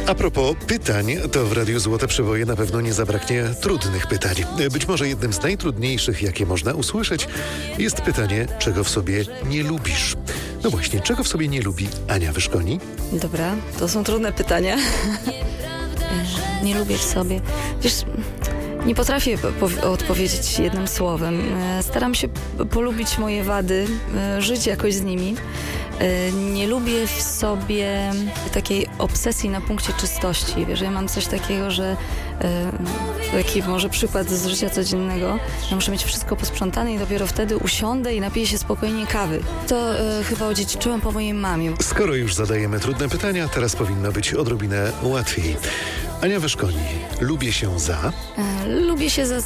A propos pytań, to w Radiu Złote Przeboje na pewno nie zabraknie trudnych pytań. Być może jednym z najtrudniejszych, jakie można usłyszeć, jest pytanie, czego w sobie nie lubisz. No właśnie, czego w sobie nie lubi Ania Wyszkoni? Dobra, to są trudne pytania. Nie lubię w sobie. Wiesz, nie potrafię odpowiedzieć jednym słowem. Staram się polubić moje wady, żyć jakoś z nimi. Nie lubię w sobie takiej obsesji na punkcie czystości. Wiesz, ja mam coś takiego, że taki może przykład z życia codziennego. Ja muszę mieć wszystko posprzątane i dopiero wtedy usiądę i napiję się spokojnie kawy. To chyba odziedziczyłam po mojej mamie. Skoro już zadajemy trudne pytania, teraz powinno być odrobinę łatwiej. Ania Wyszkoni, lubię się za... Lubię się za